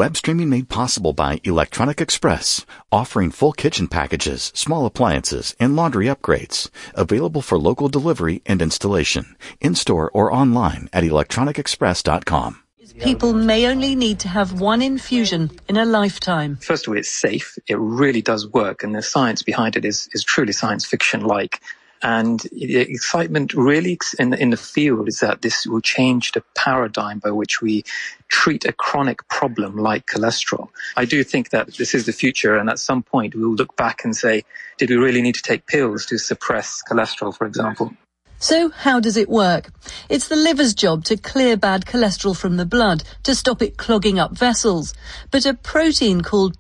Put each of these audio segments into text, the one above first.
web streaming made possible by Electronic Express, offering full kitchen packages, small appliances, and laundry upgrades. Available for local delivery and installation, in-store or online at electronicexpress.com. People may only need to have one infusion in a lifetime. First of all, it's safe. It really does work, and the science behind it is truly science fiction-like. And the excitement really in the field is that this will change the paradigm by which we treat a chronic problem like cholesterol. I do think that this is the future, and at some point we will look back and say, did we really need to take pills to suppress cholesterol, for example? So how does it work? It's the liver's job to clear bad cholesterol from the blood to stop it clogging up vessels. But a protein called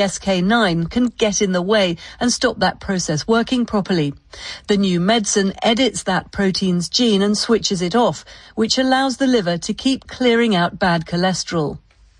PCSK9 can get in the way and stop that process working properly. The new medicine edits that protein's gene and switches it off, which allows the liver to keep clearing out bad cholesterol.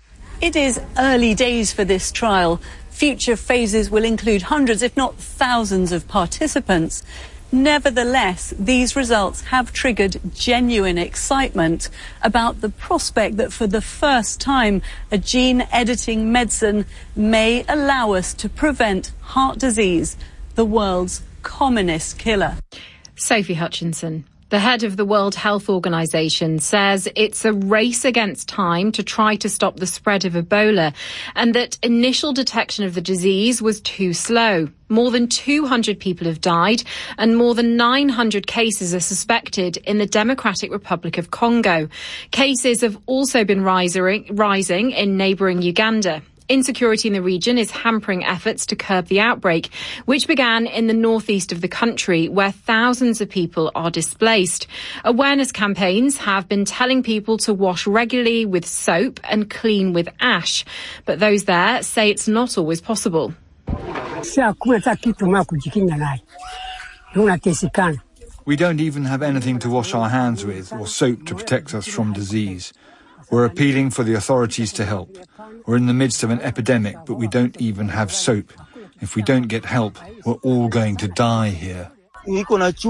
It is early days for this trial. Future phases will include hundreds, if not thousands, of participants. Nevertheless, these results have triggered genuine excitement about the prospect that for the first time, a gene-editing medicine may allow us to prevent heart disease, the world's commonest killer. Sophie Hutchinson. The head of the World Health Organization says it's a race against time to try to stop the spread of Ebola and that initial detection of the disease was too slow. More than 200 people have died and more than 900 cases are suspected in the Democratic Republic of Congo. Cases have also been rising in neighbouring Uganda. Insecurity in the region is hampering efforts to curb the outbreak, which began in the northeast of the country, where thousands of people are displaced. Awareness campaigns have been telling people to wash regularly with soap and clean with ash, but those there say it's not always possible. We don't even have anything to wash our hands with or soap to protect us from disease. We're appealing for the authorities to help. We're in the midst of an epidemic, but we don't even have soap. If we don't get help, we're all going to die here. We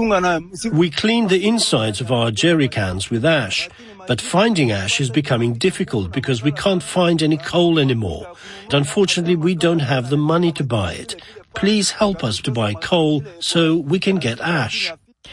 clean the insides of our jerry cans with ash, but finding ash is becoming difficult because we can't find any coal anymore. And unfortunately, we don't have the money to buy it. Please help us to buy coal so we can get ash.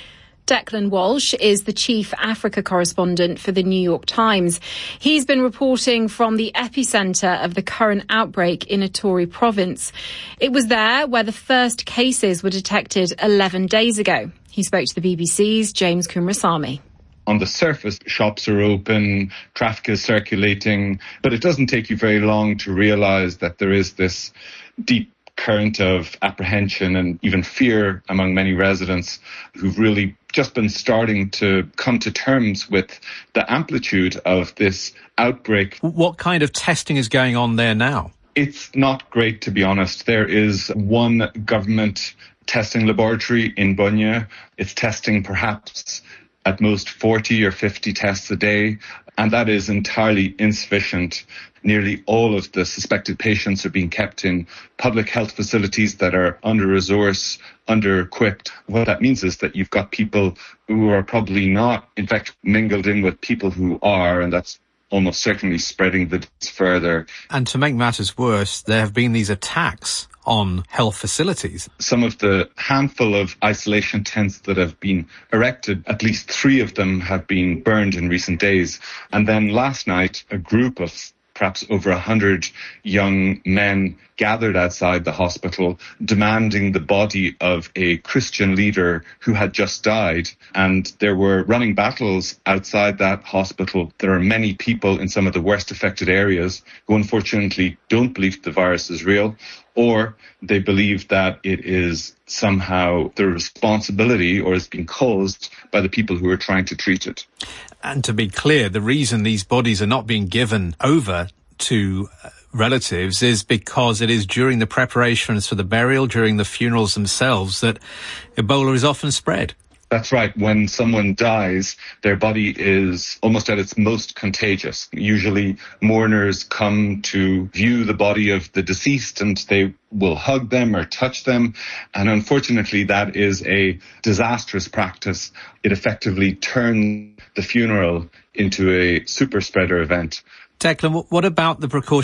Declan Walsh is the chief Africa correspondent for the New York Times. He's been reporting from the epicentre of the current outbreak in Ituri province. It was there where the first cases were detected 11 days ago. He spoke to the BBC's James Coomerasamy. On the surface, shops are open, traffic is circulating, but it doesn't take you very long to realise that there is this deep current of apprehension and even fear among many residents who've really just been starting to come to terms with the amplitude of this outbreak. What kind of testing is going on there now? It's not great, to be honest. There is one government testing laboratory in Bunia. It's testing perhaps at most 40 or 50 tests a day, and that is entirely insufficient. Nearly all of the suspected patients are being kept in public health facilities that are under-resourced, under-equipped. What that means is that you've got people who are probably not, in fact, mingled in with people who are, and that's almost certainly spreading the disease further. And to make matters worse, there have been these attacks on health facilities. Some of the handful of isolation tents that have been erected, at least 3 of them have been burned in recent days. And then last night, a group of perhaps over 100 young men gathered outside the hospital demanding the body of a Christian leader who had just died. And there were running battles outside that hospital. There are many people in some of the worst affected areas who unfortunately don't believe the virus is real, or they believe that it is somehow the responsibility or is being caused by the people who are trying to treat it. And to be clear, the reason these bodies are not being given over to relatives is because it is during the preparations for the burial, during the funerals themselves, that Ebola is often spread. That's right. When someone dies, their body is almost at its most contagious. Usually mourners come to view the body of the deceased and they will hug them or touch them. And unfortunately, that is a disastrous practice. It effectively turns the funeral into a super spreader event. Declan, what about the precautions